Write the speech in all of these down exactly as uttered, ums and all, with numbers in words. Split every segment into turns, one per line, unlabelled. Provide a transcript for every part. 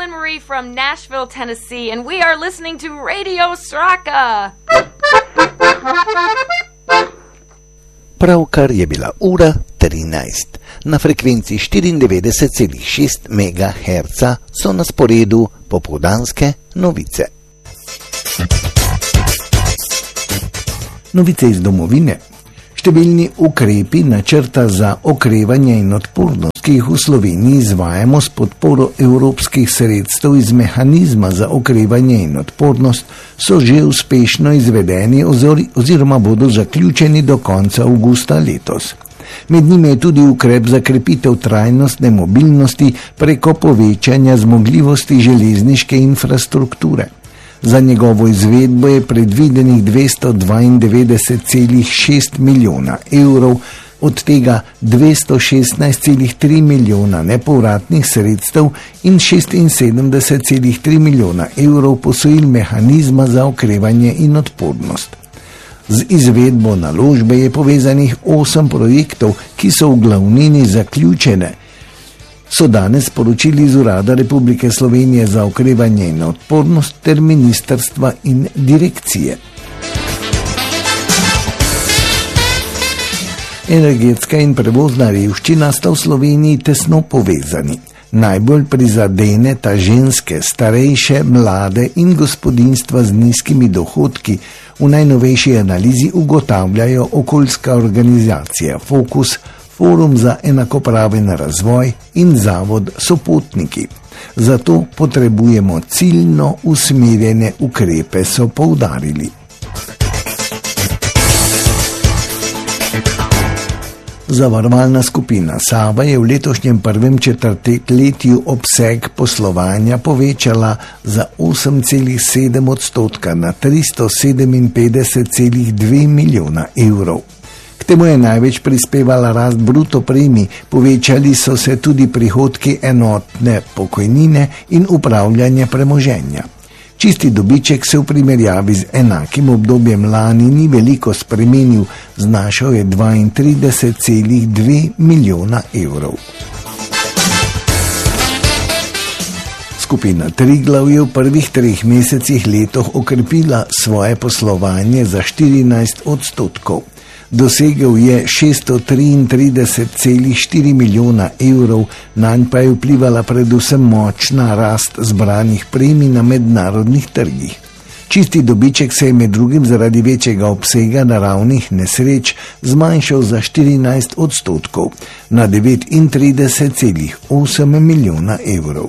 Ellen Marie from Nashville, Tennessee, and we are listening to Radio Sraka.
Pravkar je bila ura trinajst. Na frekvenci štiriindevetdeset celih šest megaherca so na sporedu popoldanske novice. Novice iz domovine. Številni ukrepi načrta za okrevanje in odpornost, ki jih v Sloveniji izvajamo s podporo evropskih sredstev iz mehanizma za okrevanje in odpornost, so že uspešno izvedeni oziroma bodo zaključeni do konca avgusta letos. Med njimi je tudi ukrep za krepitev trajnostne mobilnosti preko povečanja zmogljivosti železniške infrastrukture. Za njegovo izvedbo je predvidenih dvesto dvaindevetdeset celih šest milijona evrov, od tega dvesto šestnajst celih tri milijona nepovratnih sredstev in šestinsedemdeset celih tri milijona evrov posojil mehanizma za okrevanje in odpornost. Z izvedbo naložbe je povezanih osem projektov, ki so v glavnini zaključene, so danes poročili iz Urada Republike Slovenije za okrevanje in odpornost ter ministrstva in direkcije. Energetska in prevozna revščina sta v Sloveniji tesno povezani. Najbolj prizadene ta ženske, starejše, mlade in gospodinjstva z nizkimi dohodki, v najnovejši analizi ugotavljajo okoljska organizacija Fokus, Forum za enakopraven razvoj in Zavod Sopotniki. Zato potrebujemo ciljno usmerjene ukrepe, so poudarili. Zavarovalna skupina Sava je v letošnjem prvem četrtletju obseg poslovanja povečala za osem celih sedem odstotka na tristo sedeminpetdeset celih dve milijona evrov. K temu je največ prispevala rast bruto premij, povečali so se tudi prihodki enotne pokojnine in upravljanje premoženja. Čisti dobiček se v primerjavi z enakim obdobjem lani ni veliko spremenil, znašal je dvaintrideset celih dve milijona evrov. Skupina Triglav je v prvih treh mesecih letos okrepila svoje poslovanje za štirinajst odstotkov. Dosegel je šeststo triintrideset celih štiri milijona evrov, nanj pa je vplivala predvsem močna rast zbranih premij na mednarodnih trgih. Čisti dobiček se je med drugim zaradi večjega obsega naravnih nesreč zmanjšal za štirinajst odstotkov na devetintrideset celih osem milijona evrov.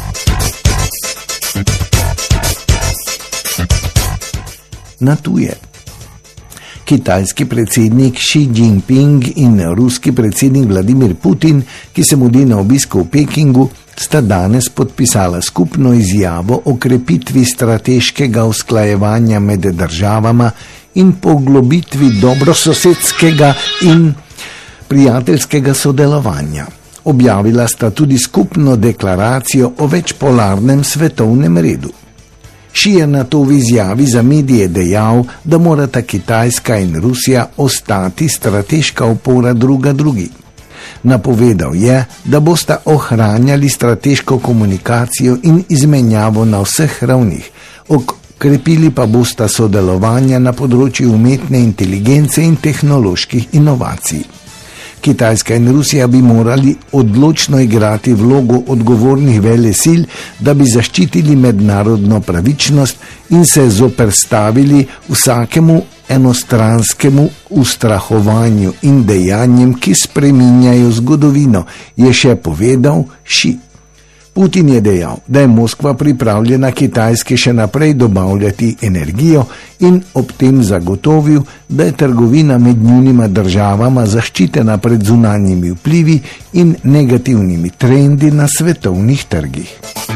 Na tuje. Kitajski predsednik Xi Jinping in ruski predsednik Vladimir Putin, ki se mudi na obisku v Pekingu, sta danes podpisala skupno izjavo o krepitvi strateškega usklajevanja med državama in poglobitvi dobrososedskega in prijateljskega sodelovanja. Objavila sta tudi skupno deklaracijo o večpolarnem svetovnem redu. Xi je na to v izjavi za medije dejal, da morata Kitajska in Rusija ostati strateška opora druga drugi. Napovedal je, da bosta ohranjali strateško komunikacijo in izmenjavo na vseh ravnih, okrepili pa bosta sodelovanja na področju umetne inteligence in tehnoloških inovacij. Kitajska in Rusija bi morali odločno igrati vlogo odgovornih velesil, da bi zaščitili mednarodno pravičnost in se zoperstavili vsakemu enostranskemu ustrahovanju in dejanjem, ki spreminjajo zgodovino, je še povedal Xi. Putin je dejal, da je Moskva pripravljena Kitajski še naprej dobavljati energijo in ob tem zagotovil, da je trgovina med njunima državama zaščitena pred zunanjimi vplivi in negativnimi trendi na svetovnih trgih.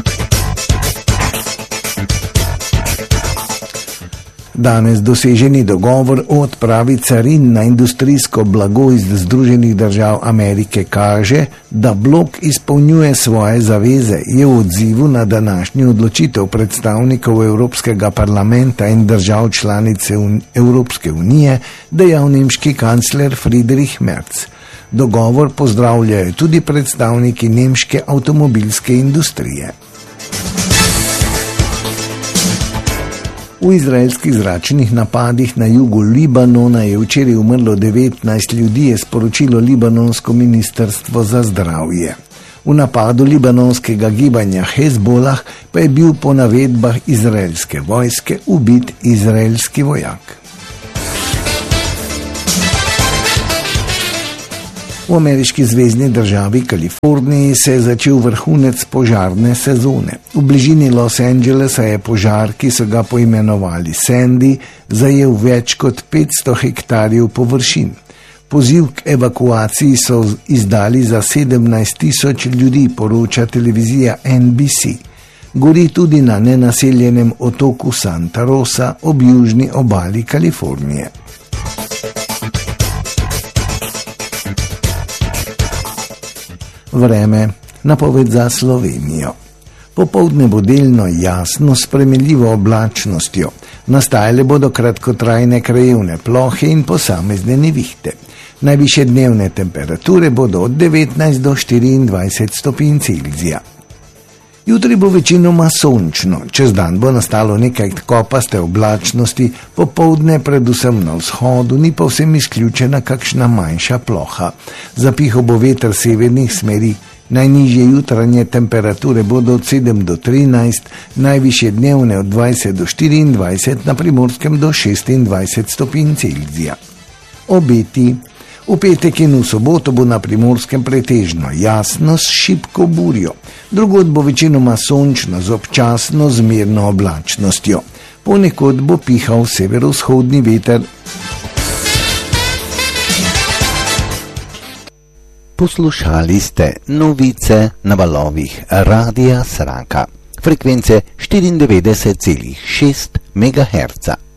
Danes doseženi dogovor o odpravi carin na industrijsko blago iz Združenih držav Amerike kaže, da blok izpolnjuje svoje zaveze, je v odzivu na današnjo odločitev predstavnikov Evropskega parlamenta in držav članice Evropske unije dejal nemški kancler Friedrich Merz. Dogovor pozdravljajo tudi predstavniki nemške avtomobilske industrije. V izraelskih zračnih napadih na jugu Libanona je včeraj umrlo devetnajst ljudi, je sporočilo libanonsko ministrstvo za zdravje. V napadu libanonskega gibanja Hezbolah pa je bil po navedbah izraelske vojske ubit izraelski vojak. V ameriški zvezni državi Kaliforniji se je začel vrhunec požarne sezone. V bližini Los Angelesa je požar, ki so ga poimenovali Sandy, zajel več kot petsto hektarjev površin. Poziv k evakuaciji so izdali za sedemnajst tisoč ljudi, poroča televizija N B C. Gori tudi na nenaseljenem otoku Santa Rosa ob južni obali Kalifornije. Vreme, napoved za Slovenijo. Popoldne bo delno jasno s spremenljivo oblačnostjo. Nastajale bodo kratkotrajne krajevne plohe in posamezne nevihte. Najvišje dnevne temperature bodo od devetnajst do štiriindvajset stopinj Celzija. Jutri bo večinoma sončno, čez dan bo nastalo nekaj kopaste oblačnosti, popoldne predvsem na vzhodu, ni povsem izključena kakšna manjša ploha. Zapihal bo veter severnih smeri, najnižje jutranje temperature bodo od sedem do trinajst, najvišje dnevne od dvajset do štiriindvajset, na Primorskem do šestindvajset stopinj Celzija. Obeti. V petek in v soboto bo na Primorskem pretežno jasno s šibko burjo. Drugod bo večinoma sončno z občasno zmerno oblačnostjo. Ponekod bo pihal severovzhodni veter.
Poslušali ste novice na valovih Radia Sraka, frekvence štiriindevetdeset celih šest megaherca.